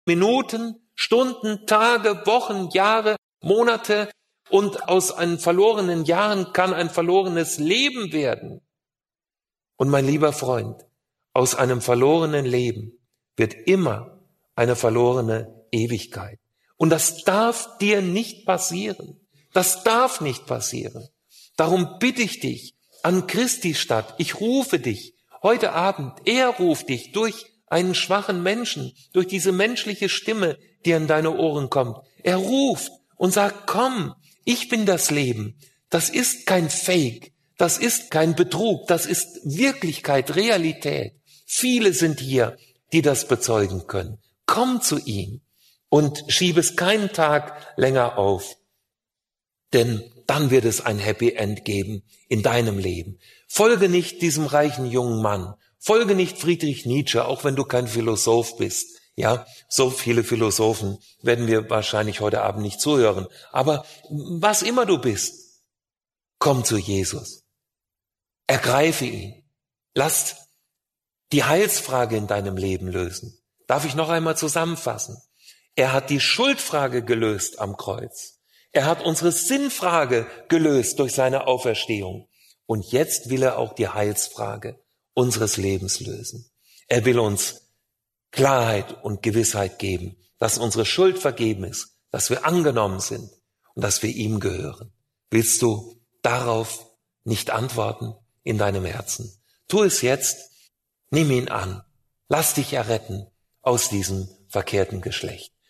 Minuten, Stunden, Tage, Wochen, Jahre, Monate, und aus einem verlorenen Jahren kann ein verlorenes Leben werden. Und mein lieber Freund, aus einem verlorenen Leben wird immer eine verlorene Ewigkeit. Und das darf dir nicht passieren. Das darf nicht passieren. Darum bitte ich dich an Christi statt. Ich rufe dich heute Abend. Er ruft dich durch einen schwachen Menschen, durch diese menschliche Stimme, die an deine Ohren kommt. Er ruft und sagt, komm, ich bin das Leben. Das ist kein Fake. Das ist kein Betrug. Das ist Wirklichkeit, Realität. Viele sind hier, die das bezeugen können. Komm zu ihm und schieb es keinen Tag länger auf. Denn dann wird es ein Happy End geben in deinem Leben. Folge nicht diesem reichen jungen Mann. Folge nicht Friedrich Nietzsche, auch wenn du kein Philosoph bist. Ja, so viele Philosophen werden wir wahrscheinlich heute Abend nicht zuhören. Aber was immer du bist, komm zu Jesus. Ergreife ihn. Lass die Heilsfrage in deinem Leben lösen. Darf ich noch einmal zusammenfassen? Er hat die Schuldfrage gelöst am Kreuz. Er hat unsere Sinnfrage gelöst durch seine Auferstehung. Und jetzt will er auch die Heilsfrage unseres Lebens lösen. Er will uns Klarheit und Gewissheit geben, dass unsere Schuld vergeben ist, dass wir angenommen sind und dass wir ihm gehören. Willst du darauf nicht antworten in deinem Herzen? Tu es jetzt, nimm ihn an, lass dich erretten aus diesem verkehrten Geschlecht.